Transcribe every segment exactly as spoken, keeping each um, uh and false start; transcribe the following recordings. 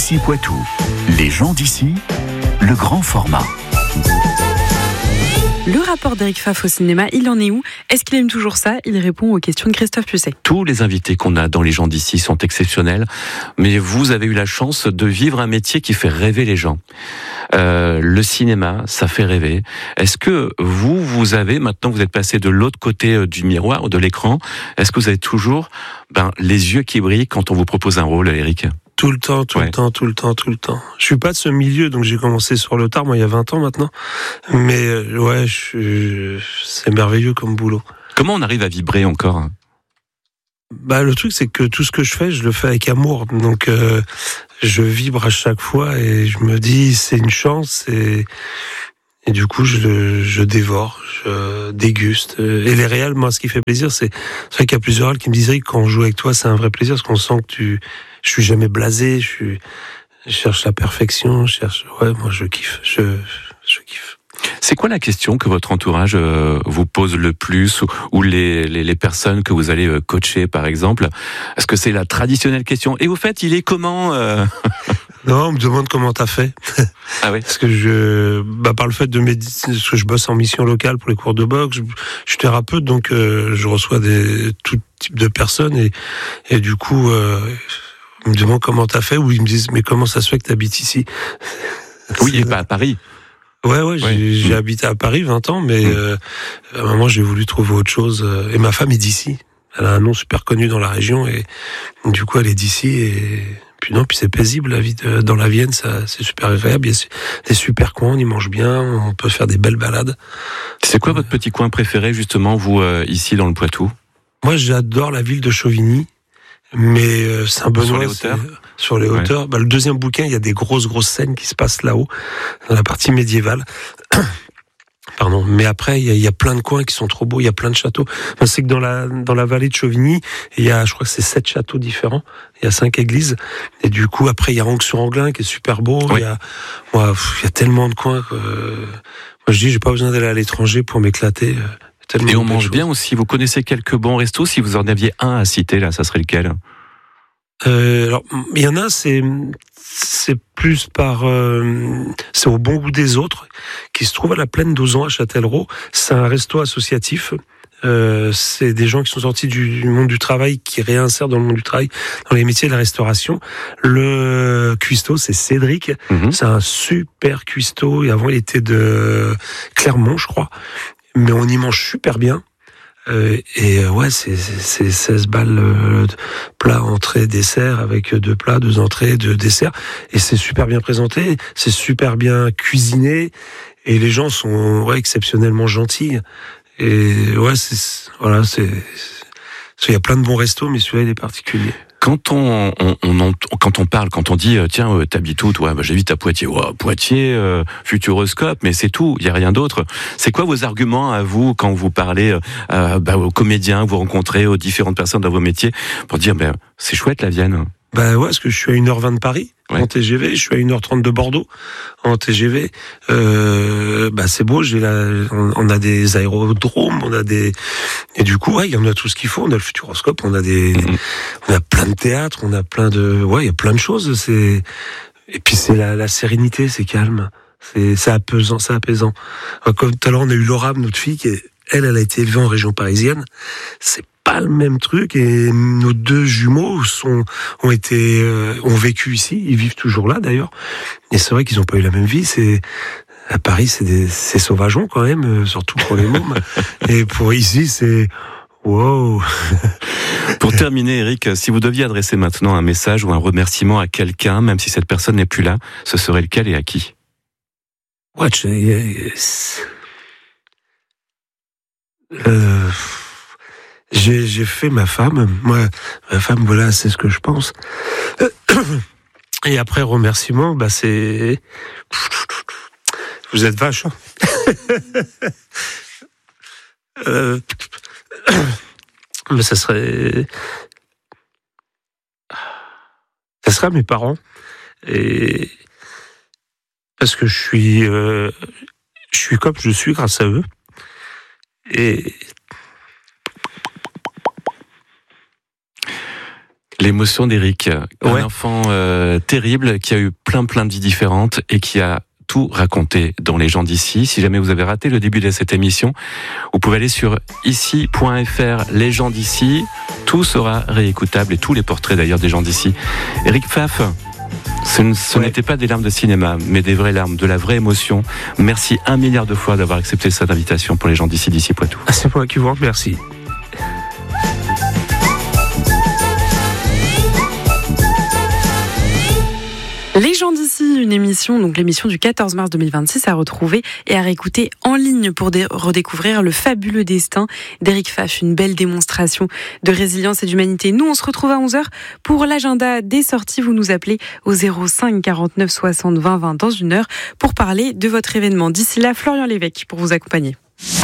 Ici Poitou, les gens d'ici, le grand format. Le rapport d'Éric Pfaff au cinéma, il en est où ? Est-ce qu'il aime toujours ça ? Il répond aux questions de Christophe Pucet. Tous les invités qu'on a dans Les gens d'ici sont exceptionnels, mais vous avez eu la chance de vivre un métier qui fait rêver les gens. Euh, le cinéma, ça fait rêver. Est-ce que vous, vous avez, maintenant vous êtes passé de l'autre côté du miroir, de l'écran, est-ce que vous avez toujours ben, les yeux qui brillent quand on vous propose un rôle, Éric ? Tout le temps, tout ouais. le temps, tout le temps, tout le temps. Je suis pas de ce milieu, donc j'ai commencé sur le tard, moi il y a vingt ans maintenant. Mais euh, ouais, je, je, c'est merveilleux comme boulot. Comment on arrive à vibrer encore ? Bah le truc c'est que tout ce que je fais, je le fais avec amour. Donc euh, je vibre à chaque fois et je me dis c'est une chance et et du coup je je dévore, je déguste. Et les réals, moi ce qui fait plaisir, c'est c'est vrai qu'il y a plusieurs réals qui me disent Rick, quand on joue avec toi, c'est un vrai plaisir parce qu'on sent que tu je suis jamais blasé, je suis je cherche la perfection, je cherche ouais, moi je kiffe, je je kiffe. C'est quoi la question que votre entourage euh, vous pose le plus ou, ou les, les, les personnes que vous allez euh, coacher par exemple ? Est-ce que c'est la traditionnelle question ? Et au fait, il est comment euh... Non, on me demande comment t'as fait. Ah oui. Parce que je, bah par le fait de méditer, parce que je bosse en mission locale pour les cours de boxe, je, je suis thérapeute, donc euh, je reçois des tout type de personnes et et du coup, euh, ils me demandent comment t'as fait ou ils me disent mais comment ça se fait que t'habites ici ? Oui, et pas à Paris. Ouais, ouais, j'ai, ouais. j'ai habité à Paris vingt ans, mais mmh. euh, à un moment j'ai voulu trouver autre chose. Et ma femme est d'ici. Elle a un nom super connu dans la région et du coup elle est d'ici et puis non, puis c'est paisible la vie de, dans la Vienne, ça c'est super agréable. Il y a des super coins, on y mange bien, on peut faire des belles balades. C'est quoi votre petit coin préféré justement vous euh, ici dans le Poitou ? Moi j'adore la ville de Chauvigny. Mais euh, Saint-Benoît, sur les hauteurs, sur les hauteurs. Ouais. Bah, le deuxième bouquin, il y a des grosses grosses scènes qui se passent là-haut, dans la partie médiévale. Pardon. Mais après, il y, a, il y a plein de coins qui sont trop beaux. Il y a plein de châteaux. Enfin, c'est que dans la dans la vallée de Chauvigny, il y a, je crois que c'est sept châteaux différents. Il y a cinq églises. Et du coup, après, il y a Angue-sur-Anglin qui est super beau. Oui. Il y a, moi, pff, il y a tellement de coins. Que, euh, moi, je dis, j'ai pas besoin d'aller à l'étranger pour m'éclater. Tellement et on mange bien aussi. Vous connaissez quelques bons restos. Si vous en aviez un à citer, là, ça serait lequel ? euh, Alors, il y en a, c'est c'est plus par, euh, c'est au bon goût des autres, qui se trouve à la plaine d'Auzan à Châtellerault. C'est un resto associatif. Euh, c'est des gens qui sont sortis du monde du travail, qui réinsèrent dans le monde du travail, dans les métiers de la restauration. Le cuistot, c'est Cédric. Mmh. C'est un super cuistot. Et avant, il était de Clermont, je crois. Mais on y mange super bien. Euh, et ouais, c'est, c'est seize balles euh, plat, entrée, dessert, avec deux plats, deux entrées, deux desserts. Et c'est super bien présenté, c'est super bien cuisiné. Et les gens sont ouais, exceptionnellement gentils. Et ouais, c'est, voilà, c'est, il y a plein de bons restos, mais celui-là, il est particulier. Quand on, on, on, quand on parle, quand on dit tiens, euh, t'habites où toi ? Bah, j'habite à Poitiers. Ouais, Poitiers, euh, Futuroscope, mais c'est tout. Il y a rien d'autre. C'est quoi vos arguments à vous quand vous parlez euh, bah, aux comédiens, vous rencontrez aux différentes personnes dans vos métiers pour dire ben bah, c'est chouette la Vienne. Bah ouais, parce que je suis à une heure vingt de Paris. Ouais. En T G V, je suis à une heure trente de Bordeaux en T G V. Euh, bah c'est beau, j'ai la, on, on a des aérodromes, on a des et du coup ouais, il y en a tout ce qu'il faut. On a le Futuroscope, on a des, mmh. on a plein de théâtres, on a plein de, ouais, il y a plein de choses. C'est et puis c'est la, la sérénité, c'est calme, c'est c'est apaisant, c'est apaisant. Comme tout à l'heure, on a eu Laura, notre fille, qui est, elle, elle a été élevée en région parisienne. C'est pas le même truc et nos deux jumeaux sont ont été euh, ont vécu ici, ils vivent toujours là d'ailleurs. Et c'est vrai qu'ils ont pas eu la même vie. C'est à Paris, c'est des c'est sauvageon quand même, surtout pour les mômes. Et pour ici, c'est wow. Pour terminer, Éric, si vous deviez adresser maintenant un message ou un remerciement à quelqu'un, même si cette personne n'est plus là, ce serait lequel et à qui ? Watch. Yes. Euh... J'ai, j'ai fait ma femme. Moi, ma femme, voilà, c'est ce que je pense. Et après, remerciement, bah, c'est... Vous êtes vache, hein. euh... Mais ça serait... Ça serait mes parents. Et... Parce que je suis... Euh... Je suis comme je suis grâce à eux. Et... L'émotion d'Éric, un Ouais. enfant euh, terrible qui a eu plein plein de vies différentes et qui a tout raconté dans Les gens d'ici. Si jamais vous avez raté le début de cette émission, vous pouvez aller sur ici point f r, Les gens d'ici. Tout sera réécoutable et tous les portraits d'ailleurs des gens d'ici. Éric Pfaff, ce, ne- ce Ouais. n'était pas des larmes de cinéma, mais des vraies larmes, de la vraie émotion. Merci un milliard de fois d'avoir accepté cette invitation pour Les gens d'ici, d'ici Poitou. Ah, c'est moi qui vous remercie. Les gens d'ici, une émission, donc l'émission du quatorze mars deux mille vingt-six, à retrouver et à réécouter en ligne pour dé- redécouvrir le fabuleux destin d'Éric Pfaff. Une belle démonstration de résilience et d'humanité. Nous, on se retrouve à onze heures pour l'agenda des sorties. Vous nous appelez au zéro cinq quarante-neuf soixante vingt vingt dans une heure pour parler de votre événement. D'ici là, Florian Lévesque pour vous accompagner.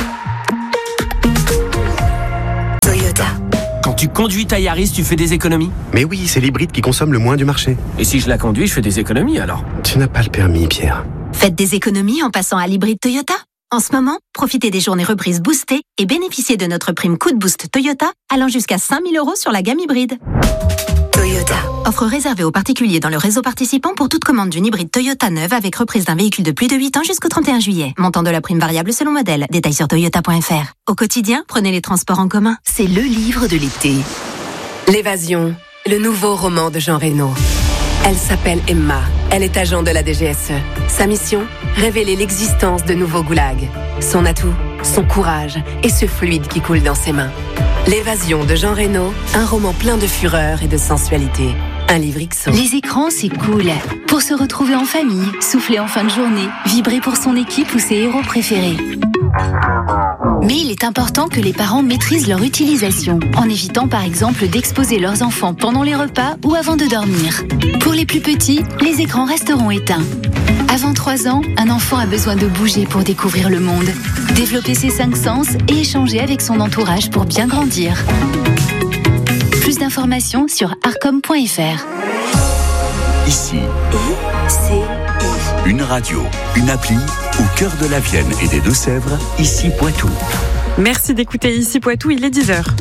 Toyota. Quand tu conduis ta Yaris, tu fais des économies. Mais oui, c'est l'hybride qui consomme le moins du marché. Et si je la conduis, je fais des économies alors. Tu n'as pas le permis, Pierre. Faites des économies en passant à l'hybride Toyota. En ce moment, profitez des journées reprises boostées et bénéficiez de notre prime coup de boost Toyota allant jusqu'à cinq mille euros sur la gamme hybride. Toyota. Offre réservée aux particuliers dans le réseau participant pour toute commande d'une hybride Toyota neuve avec reprise d'un véhicule de plus de huit ans jusqu'au trente et un juillet. Montant de la prime variable selon modèle. Détails sur toyota point f r. Au quotidien, prenez les transports en commun. C'est le livre de l'été. L'évasion, le nouveau roman de Jean Reno. Elle s'appelle Emma. Elle est agent de la D G S E. Sa mission, révéler l'existence de nouveaux goulags. Son atout, son courage et ce fluide qui coule dans ses mains. L'évasion de Jean Reno, un roman plein de fureur et de sensualité. Un livre X O. Les écrans, c'est cool. Pour se retrouver en famille, souffler en fin de journée, vibrer pour son équipe ou ses héros préférés. Mais il est important que les parents maîtrisent leur utilisation, en évitant par exemple d'exposer leurs enfants pendant les repas ou avant de dormir. Pour les plus petits, les écrans resteront éteints. Avant trois ans, un enfant a besoin de bouger pour découvrir le monde, développer ses cinq sens et échanger avec son entourage pour bien grandir. Plus d'informations sur arcom point f r. Ici, C'est une radio, une appli au cœur de la Vienne et des Deux-Sèvres, ici Poitou. Merci d'écouter Ici Poitou, il est dix heures.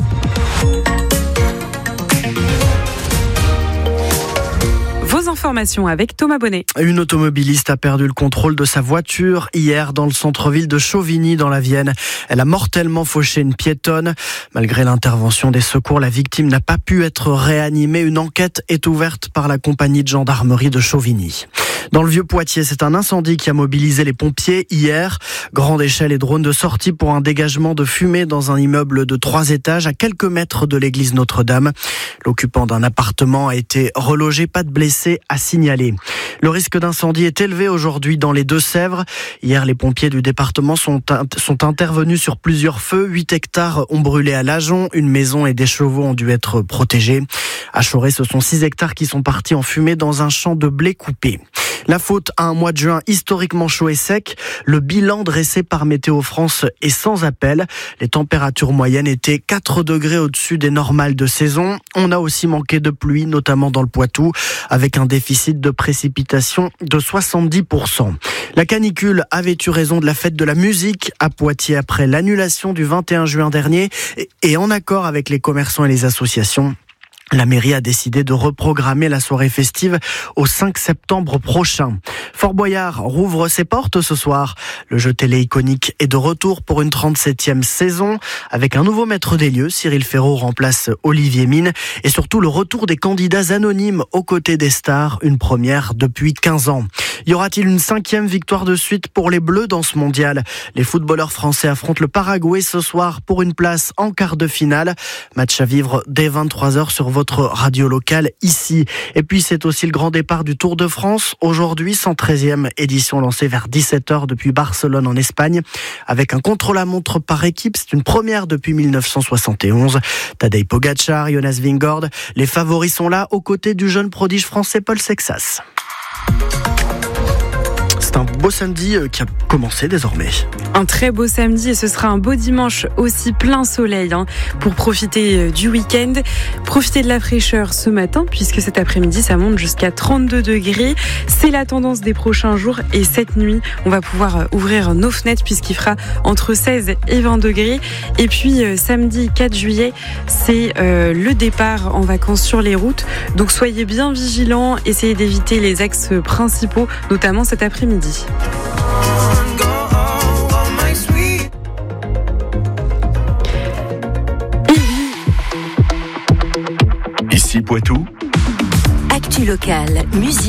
Vos informations avec Thomas Bonnet. Une automobiliste a perdu le contrôle de sa voiture hier dans le centre-ville de Chauvigny dans la Vienne. Elle a mortellement fauché une piétonne. Malgré l'intervention des secours, la victime n'a pas pu être réanimée. Une enquête est ouverte par la compagnie de gendarmerie de Chauvigny. Dans le Vieux-Poitiers, c'est un incendie qui a mobilisé les pompiers hier. Grande échelle et drone de sortie pour un dégagement de fumée dans un immeuble de trois étages à quelques mètres de l'église Notre-Dame. L'occupant d'un appartement a été relogé, pas de blessés à signaler. Le risque d'incendie est élevé aujourd'hui dans les Deux-Sèvres. Hier, les pompiers du département sont, sont intervenus sur plusieurs feux. huit hectares ont brûlé à Lajon. Une maison et des chevaux ont dû être protégés. À Choré, ce sont six hectares qui sont partis en fumée dans un champ de blé coupé. La faute à un mois de juin historiquement chaud et sec. Le bilan dressé par Météo France est sans appel. Les températures moyennes étaient quatre degrés au-dessus des normales de saison. On a aussi manqué de pluie, notamment dans le Poitou, avec un déficit de précipitations de soixante-dix pour cent. La canicule avait eu raison de la fête de la musique à Poitiers après l'annulation du vingt et un juin dernier et en accord avec les commerçants et les associations. La mairie a décidé de reprogrammer la soirée festive au cinq septembre prochain. Fort Boyard rouvre ses portes ce soir. Le jeu télé iconique est de retour pour une trente-septième saison. Avec un nouveau maître des lieux, Cyril Ferraud remplace Olivier Mine. Et surtout le retour des candidats anonymes aux côtés des stars, une première depuis quinze ans. Y aura-t-il une cinquième victoire de suite pour les Bleus dans ce mondial ? Les footballeurs français affrontent le Paraguay ce soir pour une place en quart de finale. Match à vivre dès vingt-trois heures sur votre radio locale ici. Et puis c'est aussi le grand départ du Tour de France. Aujourd'hui, cent treizième édition lancée vers dix-sept heures depuis Barcelone en Espagne. Avec un contre-la-montre par équipe, c'est une première depuis mille neuf cent soixante et onze. Tadej Pogačar, Jonas Vingegaard, les favoris sont là aux côtés du jeune prodige français Paul Sexas. C'est un beau samedi qui a commencé désormais. Un très beau samedi et ce sera un beau dimanche aussi plein soleil hein, pour profiter du week-end. Profitez de la fraîcheur ce matin puisque cet après-midi ça monte jusqu'à trente-deux degrés. C'est la tendance des prochains jours et cette nuit on va pouvoir ouvrir nos fenêtres puisqu'il fera entre seize et vingt degrés. Et puis euh, samedi quatre juillet c'est euh, le départ en vacances sur les routes. Donc soyez bien vigilants, essayez d'éviter les axes principaux notamment cet après-midi. Ici Poitou. Actu locale, musique.